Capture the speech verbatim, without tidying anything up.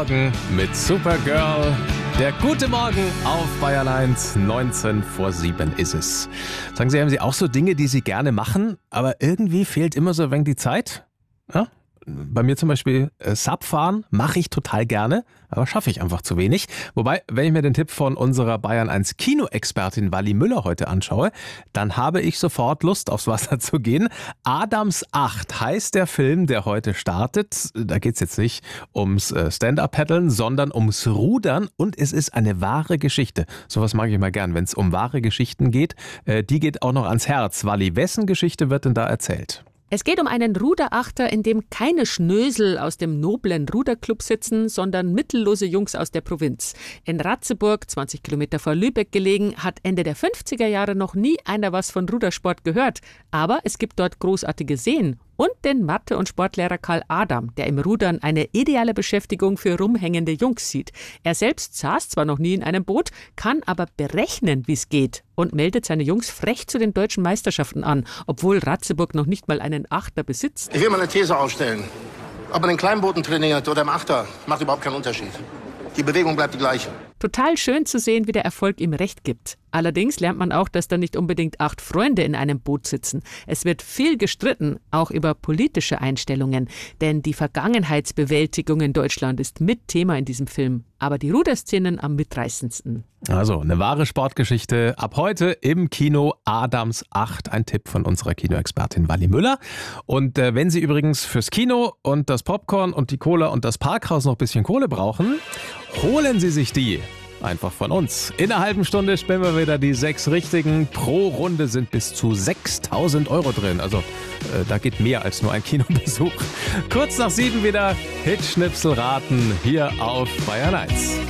Morgen mit Supergirl. Der gute Morgen auf Bayern eins, neunzehn vor sieben ist es. Sagen Sie, haben Sie auch so Dinge, die Sie gerne machen, aber irgendwie fehlt immer so ein wenig die Zeit? Ja? Bei mir zum Beispiel äh, Subfahren mache ich total gerne, aber schaffe ich einfach zu wenig. Wobei, wenn ich mir den Tipp von unserer Bayern eins Kinoexpertin Wally Müller heute anschaue, dann habe ich sofort Lust, aufs Wasser zu gehen. Adams acht heißt der Film, der heute startet. Da geht es jetzt nicht ums äh, Stand-Up-Paddeln, sondern ums Rudern und es ist eine wahre Geschichte. Sowas mag ich mal gern, wenn es um wahre Geschichten geht. Äh, die geht auch noch ans Herz. Wally, wessen Geschichte wird denn da erzählt? Es geht um einen Ruderachter, in dem keine Schnösel aus dem noblen Ruderclub sitzen, sondern mittellose Jungs aus der Provinz. In Ratzeburg, zwanzig Kilometer vor Lübeck gelegen, hat Ende der fünfziger Jahre noch nie einer was von Rudersport gehört. Aber es gibt dort großartige Seen. Und den Mathe- und Sportlehrer Karl Adam, der im Rudern eine ideale Beschäftigung für rumhängende Jungs sieht. Er selbst saß zwar noch nie in einem Boot, kann aber berechnen, wie es geht und meldet seine Jungs frech zu den deutschen Meisterschaften an, obwohl Ratzeburg noch nicht mal einen Achter besitzt. Ich will mal eine These aufstellen. Ob man in Kleinbooten trainiert oder im Achter, macht überhaupt keinen Unterschied. Die Bewegung bleibt die gleiche. Total schön zu sehen, wie der Erfolg ihm recht gibt. Allerdings lernt man auch, dass da nicht unbedingt acht Freunde in einem Boot sitzen. Es wird viel gestritten, auch über politische Einstellungen. Denn die Vergangenheitsbewältigung in Deutschland ist mit Thema in diesem Film. Aber die Ruderszenen am mitreißendsten. Also eine wahre Sportgeschichte ab heute im Kino Adams acht. Ein Tipp von unserer Kinoexpertin Wally Müller. Und äh, wenn Sie übrigens fürs Kino und das Popcorn und die Cola und das Parkhaus noch ein bisschen Kohle brauchen, holen Sie sich die. Einfach von uns. In einer halben Stunde spielen wir wieder die sechs Richtigen. Pro Runde sind bis zu sechstausend Euro drin. Also äh, da geht mehr als nur ein Kinobesuch. Kurz nach sieben wieder Hitschnipsel raten hier auf Bayern eins.